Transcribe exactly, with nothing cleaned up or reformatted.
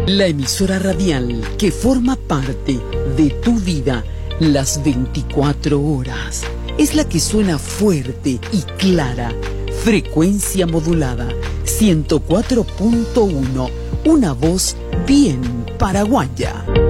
La emisora radial que forma parte de tu vida las veinticuatro horas. Es la que suena fuerte y clara. Frecuencia modulada ciento cuatro punto uno. Una voz bien paraguaya.